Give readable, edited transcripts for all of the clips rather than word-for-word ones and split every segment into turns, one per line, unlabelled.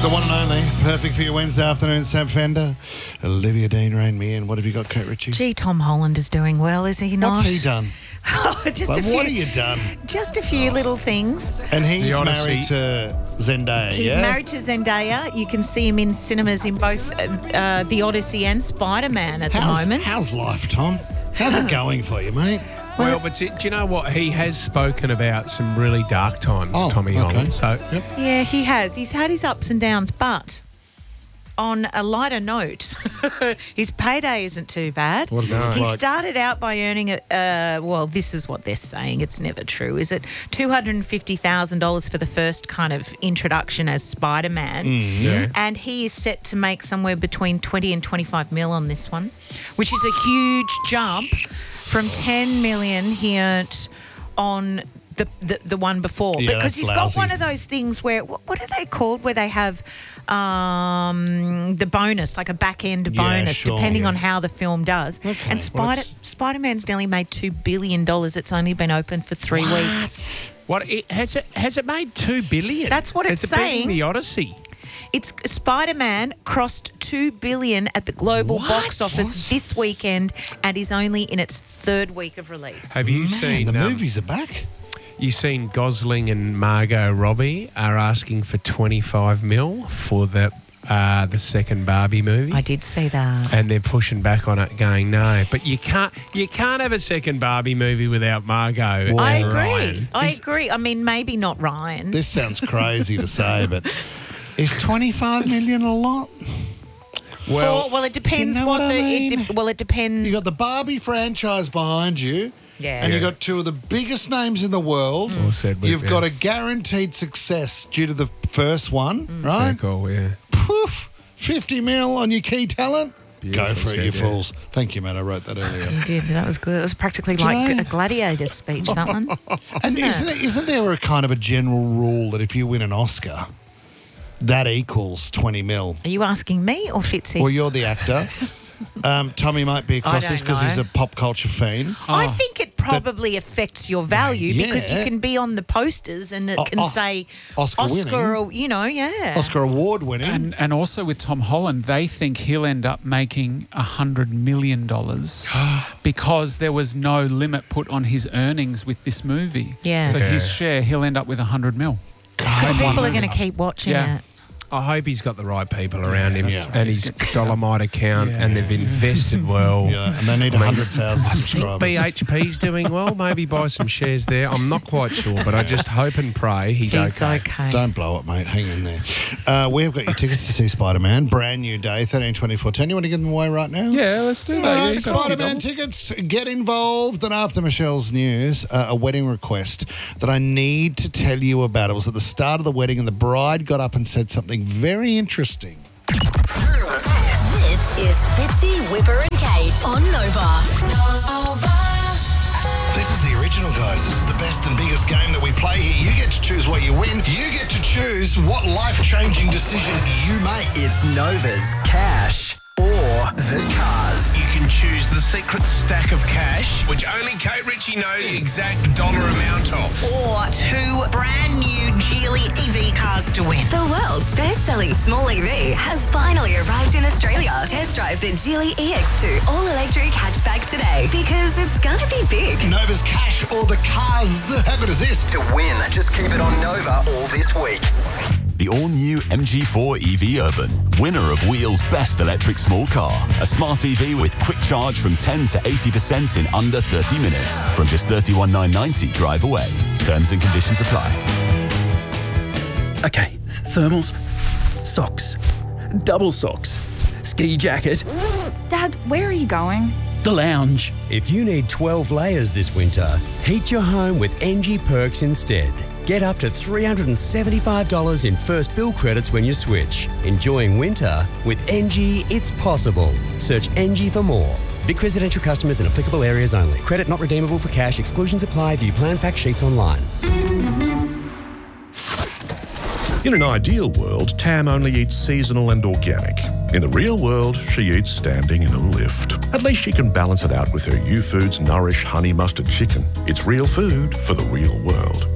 The one and only, perfect for your Wednesday afternoon, Sam Fender. Olivia Dean, rein me in. What have you got, Kate Ritchie?
Gee, Tom Holland is doing well, is he not?
What's he done?
Just a few,
what have you done?
Just a few little things.
And he's
The Odyssey.
married to Zendaya,
He's married to Zendaya. You can see him in cinemas in both The Odyssey and Spider-Man at the moment.
How's life, Tom? How's it going for you, mate?
Well, but do you know what? He has spoken about some really dark times, Tommy
okay.
Holland. So,
Yeah, he has. He's had his ups and downs, but on a lighter note, his payday isn't too bad.
What does it look
He
like?
started out by earning, well, this is what they're saying. It's never true, is it? $250,000 for the first kind of introduction as Spider-Man.
yeah.
And he is set to make somewhere between 20 and 25 mil on this one, which is a huge jump from 10 million he earned on the one before.
Yeah,
because
that's
he's
lousy.
got one of those things where, what are they called, where they have the bonus, like a back-end
Yeah,
bonus,
sure,
depending
yeah.
on how the film does.
Okay.
And
Well, it's-
Spider-Man's nearly made $2 billion. It's only been open for 3 weeks.
Has it made $2 billion?
That's what it's
Has it beaten
saying.
The Odyssey?
It's Spider-Man crossed $2 billion at the global box office this weekend and is only in its 3rd week of release.
Have you
Man,
seen
the movies are back.
You seen Gosling and Margot Robbie are asking for 25 mil for the second Barbie movie?
I did see that.
And they're pushing back on it, going no. But you can't have a second Barbie movie without Margot.
I
and
agree.
Ryan.
I agree. I mean, maybe not Ryan.
This sounds crazy to say, but is 25 million a lot?
Well, it depends
Do you know what I mean?
it depends.
You got the Barbie franchise behind you.
Yeah.
And you
Yeah.
got two of the biggest names in the world.
Well said, Whip,
You've
yeah.
got a guaranteed success due to the first one,
Fair
right?
call, yeah.
Poof, 50 mil on your key talent. Go
Beautiful
for it,
said,
you
yeah.
fools. Thank you, Matt. I wrote that earlier.
You did. That was good. It was practically
you
like
know-
a gladiator speech, that one.
And isn't there a kind of a general rule that if you win an Oscar, that equals 20 mil?
Are you asking me or Fitzy?
Well, you're the actor. Tommy might be across
I
this
don't
because he's
know.
a pop culture fiend.
I think it probably affects your value because you
Yeah.
can be on the posters and it can say
Oscar winning.
or, yeah.
Oscar award winning.
And also with Tom Holland, they think he'll end up making $100 million because there was no limit put on his earnings with this movie.
Yeah.
So
Yeah.
his share, he'll end up with $100 million.
Because
From one
people are
movie.
going to keep watching
Yeah.
it.
I hope he's got the right people around him
that's
and
right.
his
He's got-
Dolomite account
Yeah.
and they've invested well.
Yeah, and they need 100,000 subscribers.
BHP's doing well. Maybe buy some shares there. I'm not quite sure, but I just hope and pray he's
He's
okay.
okay.
Don't blow it, mate. Hang in there. We've got your tickets to see Spider-Man. Brand new day, 13, 24, 10. You want to give them away right now?
Yeah, let's do that.
All
Yeah,
right,
it's got a few
Spider-Man
dollars.
tickets, get involved. And after Michelle's news, a wedding request that I need to tell you about. It was at the start of the wedding and the bride got up and said something very interesting.
This is Fitzy, Whipper and Kate on Nova.
This is the original, guys. This is the best and biggest game that we play here. You get to choose what you win. You get to choose what life-changing decision you make.
It's Nova's cash or the cars.
You can choose the secret stack of cash, which only Kate Ritchie knows the exact dollar amount of.
Or 2 brand new Geely EV cars to win.
The world's best-selling small EV has finally arrived in Australia. Test drive the Geely EX2 all-electric hatchback today because it's gonna be big.
Nova's cash or the cars. How good is this?
To win, just keep it on Nova all this week.
The all-new MG4 EV Urban, winner of Wheel's best electric small car. A smart EV with quick charge from 10 to 80% in under 30 minutes. From just $31,990 drive away. Terms and conditions apply.
Okay, thermals, socks, double socks, ski jacket,
Dad, where are you going?
the lounge.
If you need 12 layers this winter, heat your home with NG Perks instead. Get up to $375 in first bill credits when you switch. Enjoying winter with NG, it's possible. Search NG for more. Vic residential customers in applicable areas only. Credit not redeemable for cash. Exclusions apply. View plan fact sheets online.
In an ideal world, Tam only eats seasonal and organic. In the real world, she eats standing in a lift. At least she can balance it out with her U-Foods Nourish Honey Mustard Chicken. It's real food for the real world.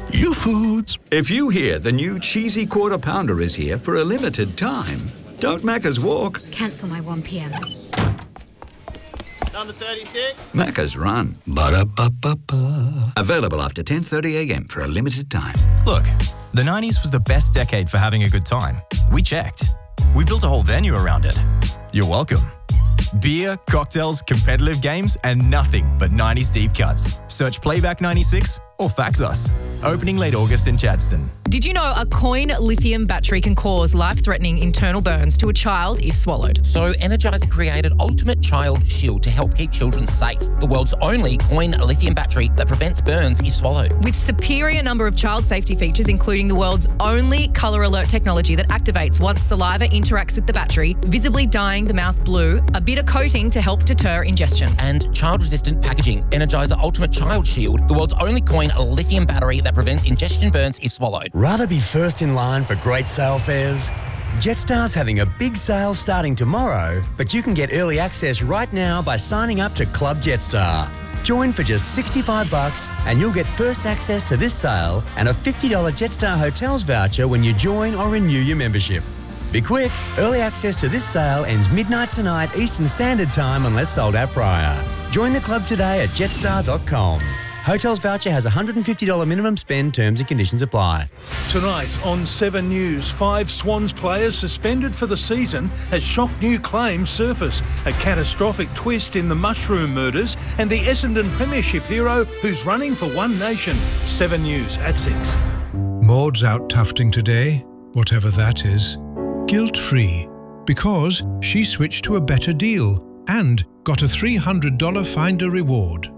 You Foods.
If you hear the new cheesy Quarter Pounder is here for a limited time, don't Macca's walk.
Cancel my 1 p.m.
Number 36.
Macca's run. Ba-da-ba-ba-ba. Available after 10:30 a.m. for a limited time.
Look, the 90s was the best decade for having a good time. We checked. We built a whole venue around it. You're welcome. Beer, cocktails, competitive games, and nothing but 90s deep cuts. Search Playback 96 or fax us. Opening late August in Chadstone.
Did you know a coin lithium battery can cause life-threatening internal burns to a child if swallowed?
So Energizer created Ultimate Child Shield to help keep children safe. The world's only coin lithium battery that prevents burns if swallowed.
With superior number of child safety features, including the world's only colour alert technology that activates once saliva interacts with the battery, visibly dyeing the mouth blue, a bitter coating to help deter ingestion.
And child-resistant packaging. Energizer Ultimate Child Shield, the world's only coin lithium battery that prevents ingestion burns if swallowed.
Rather be first in line for great sale fares? Jetstar's having a big sale starting tomorrow, but you can get early access right now by signing up to Club Jetstar. Join for just $65 and you'll get first access to this sale and a $50 Jetstar Hotels voucher when you join or renew your membership. Be quick, early access to this sale ends midnight tonight Eastern Standard Time unless sold out prior. Join the club today at jetstar.com. Hotels voucher has $150 minimum spend, terms and conditions apply.
Tonight on 7 News, 5 Swans players suspended for the season as shock new claims surface. A catastrophic twist in the Mushroom murders and the Essendon Premiership hero who's running for One Nation. 7 News at 6.
Maud's out tufting today, whatever that is, guilt-free, because she switched to a better deal and got a $300 Finder reward.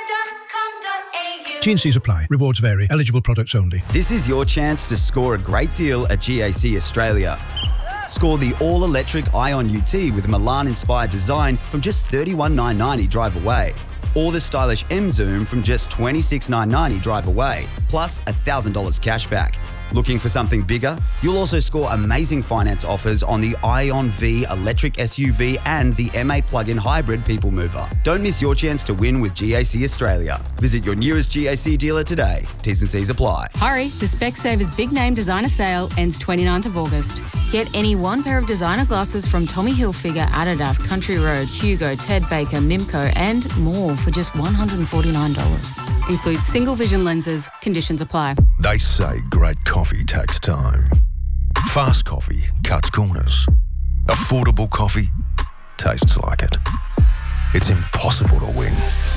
T&Cs apply. Rewards vary. Eligible products only.
This is your chance to score a great deal at GAC Australia. Score the all-electric Ion UT with Milan-inspired design from just $31,990 drive away. Or the stylish M-Zoom from just $26,990 drive away, plus $1,000 cashback. Looking for something bigger? You'll also score amazing finance offers on the Ion V electric SUV and the M8 plug-in hybrid people mover. Don't miss your chance to win with GAC Australia. Visit your nearest GAC dealer today. T's and C's apply.
Hurry, the Specsavers Big Name Designer Sale ends 29th of August. Get any one pair of designer glasses from Tommy Hilfiger, Adidas, Country Road, Hugo, Ted Baker, Mimco and more for just $149. Includes single vision lenses. Conditions apply.
They say great coffee takes time. Fast coffee cuts corners. Affordable coffee tastes like it. It's impossible to win.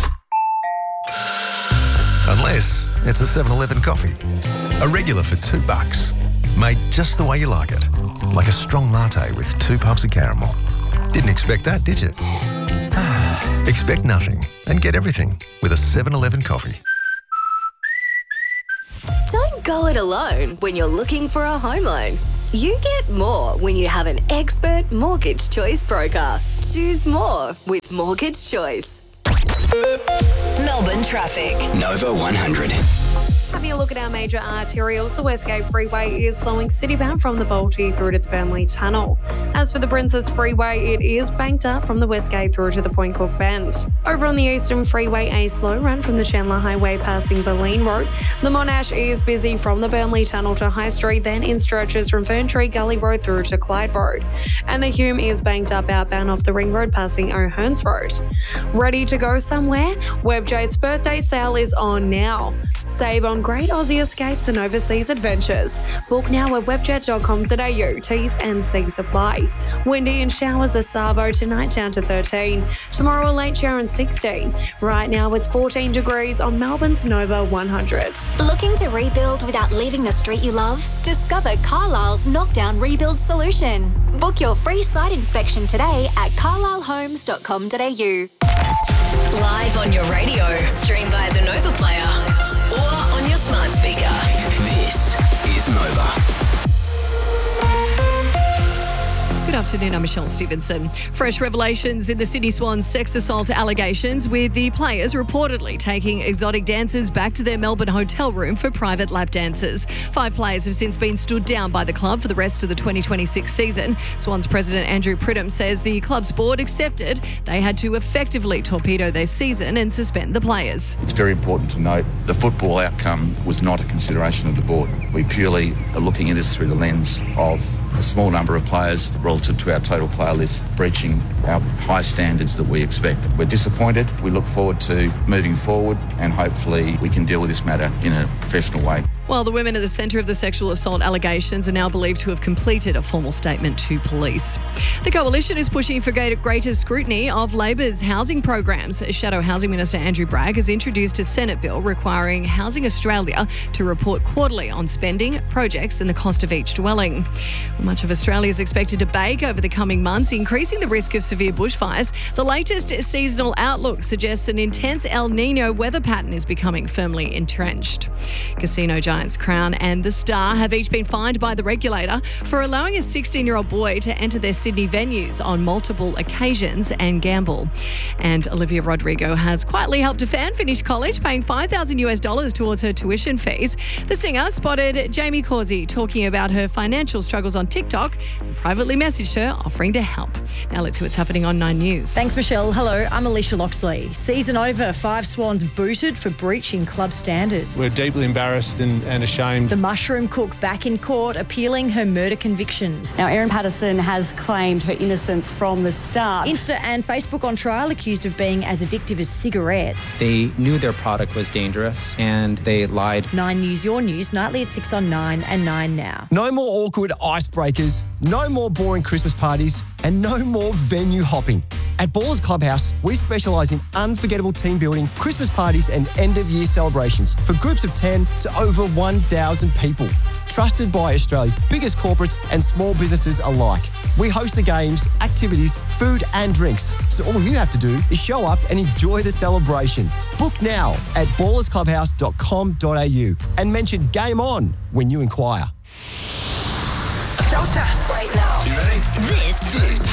Unless it's a 7-Eleven coffee. A regular for $2. Made just the way you like it. Like a strong latte with 2 pumps of caramel. Didn't expect that, did you? Expect nothing and get everything with a 7-Eleven coffee.
Don't go it alone when you're looking for a home loan. You get more when you have an expert mortgage choice broker. Choose more with Mortgage Choice. Melbourne traffic.
Nova 100.
Having a look at our major arterials, the Westgate Freeway is slowing citybound from the Balti through to the Burnley Tunnel. As for the Princess Freeway, it is banked up from the Westgate through to the Point Cook Bend. Over on the Eastern Freeway, a slow run from the Chandler Highway passing Berlin Road. The Monash is busy from the Burnley Tunnel to High Street, then in stretches from Ferntree Gully Road through to Clyde Road. And the Hume is banked up outbound off the Ring Road passing O'Hearns Road. Ready to go somewhere? WebJet's birthday sale is on now. Save on great Aussie escapes and overseas adventures. Book now at webjet.com.au. T's and C's apply. Windy and showers at Savo tonight down to 13. Tomorrow a late shower and 16. Right now it's 14 degrees on Melbourne's Nova 100.
Looking to rebuild without leaving the street you love? Discover Carlisle's knockdown rebuild solution. Book your free site inspection today at carlislehomes.com.au.
Live on your radio, stream via the Nova Player, or on your smart speaker.
This is Nova.
Good
Good afternoon, I'm Michelle Stevenson. Fresh revelations in the Sydney Swans sex assault allegations, with the players reportedly taking exotic dancers back to their Melbourne hotel room for private lap dances. 5 players have since been stood down by the club for the rest of the 2026 season. Swans president Andrew Pridham says the club's board accepted they had to effectively torpedo their season and suspend the players.
It's very important to note the football outcome was not a consideration of the board. We purely are looking at this through the lens of a small number of players relative to our total player list breaching our high standards that we expect. We're disappointed. We look forward to moving forward and hopefully we can deal with this matter in a professional way.
While the women at the centre of the sexual assault allegations are now believed to have completed a formal statement to police. The Coalition is pushing for greater scrutiny of Labor's housing programs. Shadow Housing Minister Andrew Bragg has introduced a Senate bill requiring Housing Australia to report quarterly on spending, projects and the cost of each dwelling. Much of Australia is expected to bake over the coming months, increasing the risk of severe bushfires. The latest seasonal outlook suggests an intense El Nino weather pattern is becoming firmly entrenched. Casino giants Crown and The Star have each been fined by the regulator for allowing a 16-year-old boy to enter their Sydney venues on multiple occasions and gamble. And Olivia Rodrigo has quietly helped a fan finish college, paying $5,000 towards her tuition fees. The singer spotted Jamie Causey talking about her financial struggles on TikTok and privately messaged her offering to help. Now let's see what's happening on 9 News.
Thanks, Michelle. Hello, I'm Alicia Loxley. Season over, 5 Swans booted for breaching club standards.
We're deeply embarrassed and ashamed.
The mushroom cook back in court appealing her murder convictions.
Now, Erin Patterson has claimed her innocence from the start.
Insta and Facebook on trial accused of being as addictive as cigarettes.
They knew their product was dangerous and they lied.
9 News, your news, nightly at 6 on 9 and 9 now.
No more awkward icebreakers, no more boring Christmas parties, and no more venue hopping. At Ballers Clubhouse, we specialise in unforgettable team building, Christmas parties and end-of-year celebrations for groups of 10 to over 1,000 people. Trusted by Australia's biggest corporates and small businesses alike. We host the games, activities, food and drinks. So all you have to do is show up and enjoy the celebration. Book now at ballersclubhouse.com.au and mention Game On when you inquire.
Showtime right now. You ready?
This is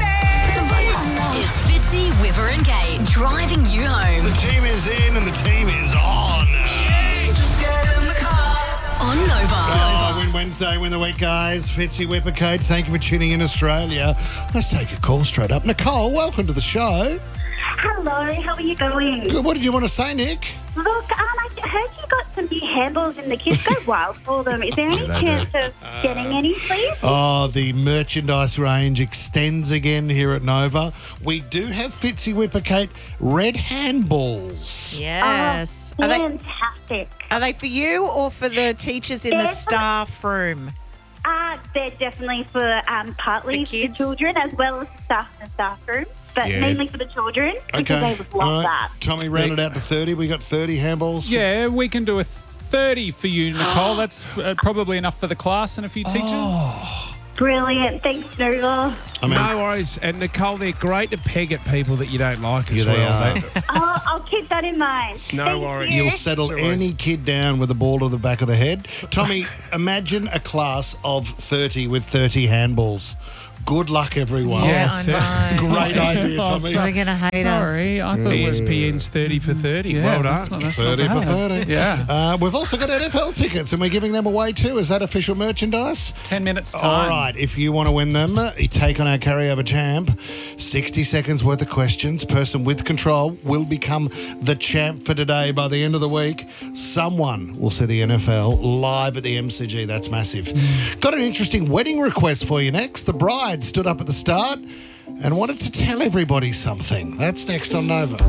Fitzy, Whipper and Kate driving you home.
The team is in and the team is on.
Just get in the car.
On Nova.
Win Wednesday, win the week, guys. Fitzy, Whipper, Kate, thank you for tuning in, Australia. Let's take a call straight up. Nicole, welcome to the show.
Hello, how are you going?
Good. What did you want to say, Nick?
Look, I heard you got some new handballs and the kids go wild for them. Is there any chance of getting any, please?
Oh, the merchandise range extends again here at Nova. We do have Fitzy, Whipper, Kate red handballs.
Yes.
Fantastic.
Are they for you or for the teachers in the staff room?
They're definitely for partly the children as well as the staff in the staff room. But mainly for the children, because they would love that.
Tommy, round it out to 30. We got 30 handballs.
Yeah, we can do a 30 for you, Nicole. That's probably enough for the class and a few teachers.
Brilliant. Thanks, Nova.
No worries. And Nicole, they're great to peg at people that you don't like as well.
I'll keep that in mind.
No worries.
You'll settle any kid down with a ball to the back of the head. Tommy, imagine a class of 30 with 30 handballs. Good luck, everyone.
Yes.
Great idea, Tommy.
They're going to hate us.
Sorry, I thought ESPN's 30 for 30. Yeah,
Well done.
that's
30
not
for
bad.
30.
Yeah.
We've also got NFL tickets and we're giving them away too. Is that official merchandise?
10 minutes time.
All right. If you want to win them, you take on our carryover champ. 60 seconds worth of questions. Person with control will become the champ for today. By the end of the week, someone will see the NFL live at the MCG. That's massive. Got an interesting wedding request for you next. The bride stood up at the start and wanted to tell everybody something. That's next on Nova.